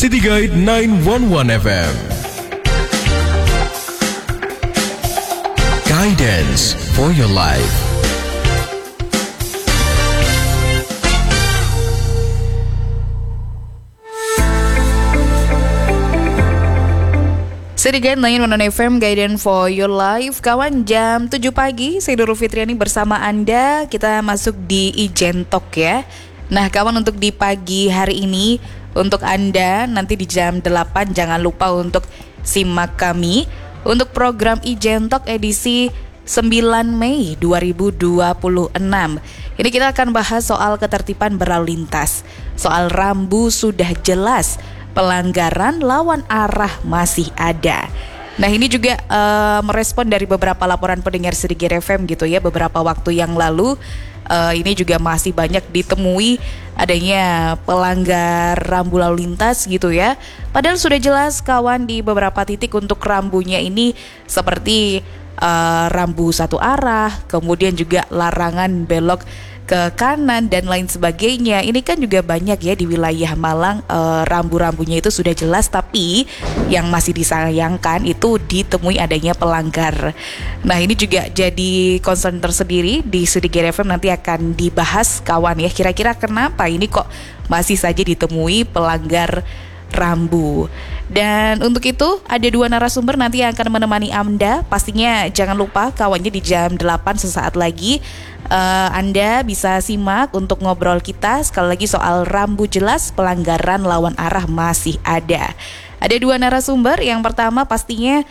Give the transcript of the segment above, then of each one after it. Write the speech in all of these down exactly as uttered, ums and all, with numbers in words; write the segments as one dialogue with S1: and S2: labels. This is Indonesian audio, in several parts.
S1: City Guide sembilan satu satu F M. Guidance for your life.
S2: City Guide sembilan satu satu F M, Guidance for your life. Kawan, jam tujuh pagi, saya Nurul Fitriani bersama Anda. Kita masuk di Ijen Talk ya. Nah kawan, untuk di pagi hari ini, untuk Anda nanti di jam delapan jangan lupa untuk simak kami untuk program Ijen Talk edisi sembilan Mei dua ribu dua puluh enam. Ini kita akan bahas soal ketertiban berlalu lintas. Soal rambu sudah jelas, pelanggaran lawan arah masih ada. Nah ini juga uh, merespon dari beberapa laporan pendengar Sedikit F M gitu ya, beberapa waktu yang lalu. Uh, ini juga masih banyak ditemui adanya pelanggar rambu lalu lintas gitu ya. Padahal sudah jelas kawan di beberapa titik untuk rambunya ini seperti uh, rambu satu arah, kemudian juga larangan belok ke kanan dan lain sebagainya. Ini kan juga banyak ya di wilayah Malang, e, rambu-rambunya itu sudah jelas, tapi yang masih disayangkan itu ditemui adanya pelanggar. Nah ini juga jadi concern tersendiri di Sedikit F M, nanti akan dibahas kawan ya, kira-kira kenapa ini kok masih saja ditemui pelanggar rambu. Dan untuk itu ada dua narasumber nanti yang akan menemani Anda. Pastinya jangan lupa kawannya di jam delapan sesaat lagi uh, Anda bisa simak untuk ngobrol kita sekali lagi soal rambu jelas, pelanggaran lawan arah masih ada. Ada dua narasumber. Yang pertama pastinya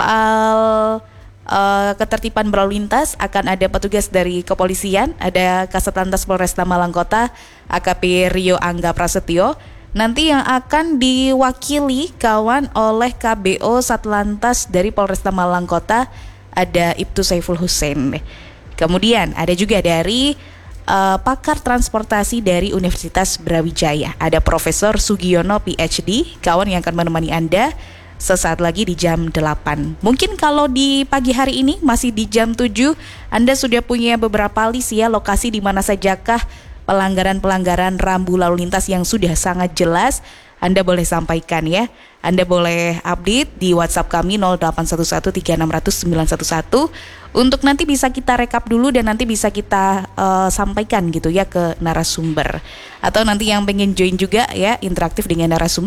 S2: soal Uh, ketertiban berlalu lintas, akan ada petugas dari kepolisian, ada Kasatlantas Polresta Malang Kota A K P Rio Angga Prasetyo, nanti yang akan diwakili kawan oleh K B O Satlantas dari Polresta Malang Kota, ada Ibtu Saiful Hussein. Kemudian ada juga dari uh, pakar transportasi dari Universitas Brawijaya, ada Profesor Sugiono P H D, kawan yang akan menemani Anda sesaat lagi di jam delapan. Mungkin kalau di pagi hari ini masih di jam tujuh, Anda sudah punya beberapa list ya lokasi di mana sajakah pelanggaran-pelanggaran rambu lalu lintas yang sudah sangat jelas. Anda boleh sampaikan ya. Anda boleh update di WhatsApp kami nol delapan satu satu tiga enam nol nol sembilan satu satu untuk nanti bisa kita rekap dulu dan nanti bisa kita uh, sampaikan gitu ya ke narasumber. Atau nanti yang pengen join juga ya interaktif dengan narasumber,